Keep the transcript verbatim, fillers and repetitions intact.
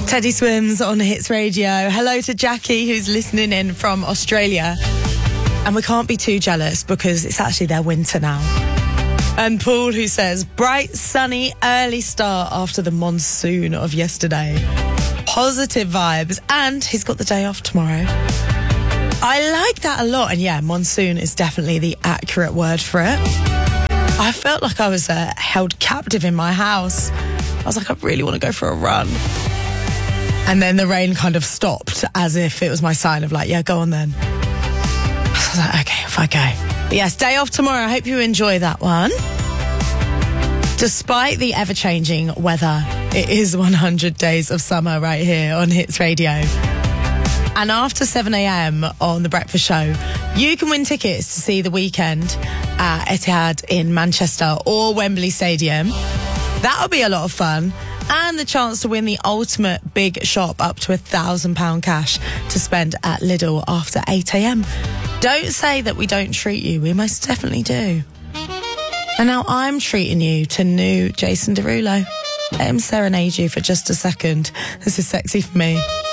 Teddy Swims on Hits Radio. Hello to Jackie, who's listening in from Australia. And we can't be too jealous because it's actually their winter now. And Paul, who says, bright, sunny, early start after the monsoon of yesterday. Positive vibes. And he's got the day off tomorrow. I like that a lot. And yeah, monsoon is definitely the accurate word for it. I felt like I was uh, held captive in my house. I was like, I really want to go for a run. And then the rain kind of stopped as if it was my sign of like, yeah, go on then. I was like, okay, if I go. But yes, day off tomorrow. I hope you enjoy that one. Despite the ever-changing weather, it is one hundred days of summer right here on Hits Radio. And after seven a.m. on The Breakfast Show, you can win tickets to see The Weeknd at Etihad in Manchester or Wembley Stadium. That'll be a lot of fun. And the chance to win the ultimate big shop up to a thousand pound cash to spend at Lidl after eight a.m. Don't say that we don't treat you. We most definitely do. And now I'm treating you to new Jason Derulo. Let him serenade you for just a second. This is Sexy For Me.